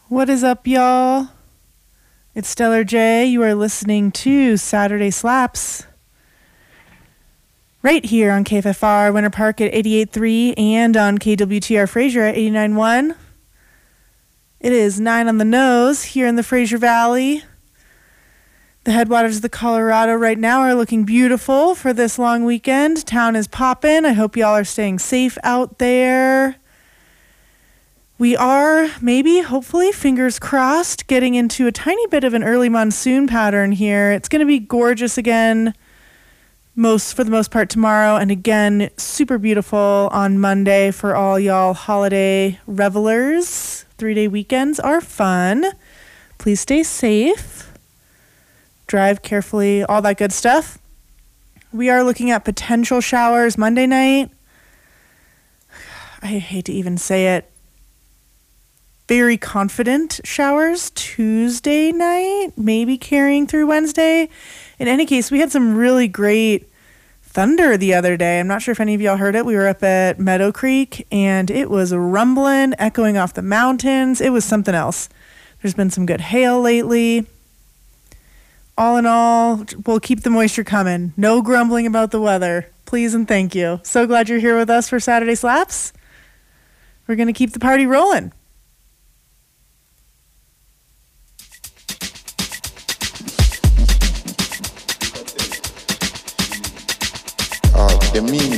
What is up, y'all? It's Stellar J. You are listening to Saturday Slaps right here on KFFR Winter Park at 88.3 and on KWTR Fraser at 89.1. It is 9 on the nose here in the Fraser Valley. The headwaters of the Colorado right now are looking beautiful for this long weekend. Town is popping. I hope y'all are staying safe out there. We are, maybe, hopefully, fingers crossed, getting into a tiny bit of an early monsoon pattern here. It's going to be gorgeous again, for the most part tomorrow, and again, super beautiful on Monday for all y'all holiday revelers. 3-day weekends are fun. Please stay safe. Drive carefully, all that good stuff. We are looking at potential showers Monday night. I hate to even say it. Very confident showers Tuesday night, maybe carrying through Wednesday. In any case, we had some really great thunder the other day. I'm not sure if any of y'all heard it. We were up at Meadow Creek, and it was rumbling, echoing off the mountains. It was something else. There's been some good hail lately. All in all, we'll keep the moisture coming. No grumbling about the weather. Please and thank you. So glad you're here with us for Saturday Slaps. We're going to keep the party rolling. The meaning